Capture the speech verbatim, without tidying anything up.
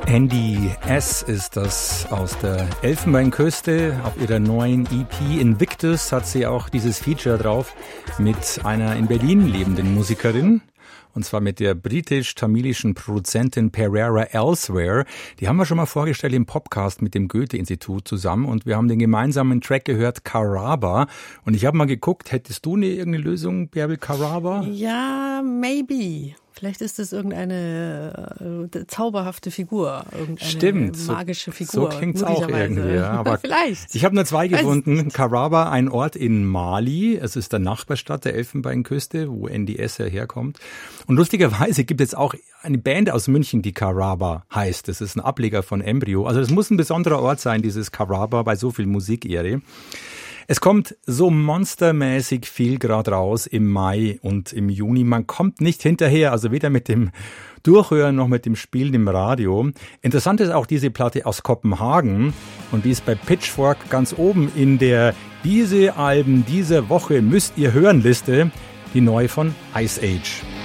Andy S. ist das aus der Elfenbeinküste. Auf ihrer neuen E P Invictus hat sie auch dieses Feature drauf mit einer in Berlin lebenden Musikerin. Und zwar mit der britisch-tamilischen Produzentin Pereira Elsewhere. Die haben wir schon mal vorgestellt im Podcast mit dem Goethe-Institut zusammen. Und wir haben den gemeinsamen Track gehört, Caraba. Und ich habe mal geguckt, hättest du eine irgendeine Lösung, Bärbel, Caraba? Ja, maybe. Vielleicht ist es irgendeine äh, zauberhafte Figur, irgendeine Stimmt, magische Figur. So klingt's auch irgendwie. Ja. Aber vielleicht. Ich habe nur zwei gefunden. Caraba, ein Ort in Mali. Es ist der Nachbarstadt der Elfenbeinküste, wo N D S ja herkommt. Und lustigerweise gibt es auch eine Band aus München, die Caraba heißt. Das ist ein Ableger von Embryo. Also das muss ein besonderer Ort sein, dieses Caraba, bei so viel Musikehre. Es kommt so monstermäßig viel gerade raus im Mai und im Juni. Man kommt nicht hinterher, also weder mit dem Durchhören noch mit dem Spielen im Radio. Interessant ist auch diese Platte aus Kopenhagen und die ist bei Pitchfork ganz oben in der Diese Alben dieser Woche müsst ihr hören Liste, die neue von Ice Age.